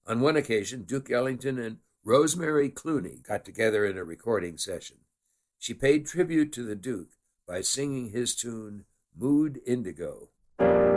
On one occasion, Duke Ellington and Rosemary Clooney got together in a recording session. She paid tribute to the Duke by singing his tune, Mood Indigo.